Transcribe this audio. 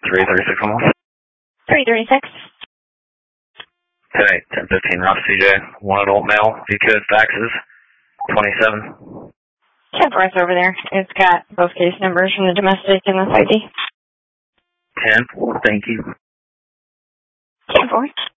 336 almost. 336. Okay, 1015 Ross CJ. One adult male. V-code faxes. 27. 10-4's over there. It's got both case numbers from the domestic and the ID. 10. Thank you. 10-4.